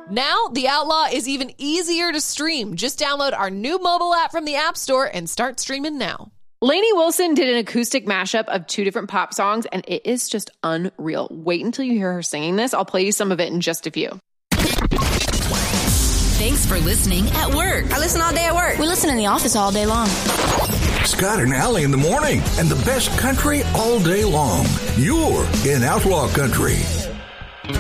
Now, The Outlaw is even easier to stream. Just download our new mobile app from the App Store and start streaming now. Lainey Wilson did an acoustic mashup of 2 different pop songs, and it is just unreal. Wait until you hear her singing this. I'll play you some of it in just a few. Thanks for listening at work. I listen all day at work. We listen in the office all day long. Scott and Allie in the morning, and the best country all day long. You're in Outlaw Country.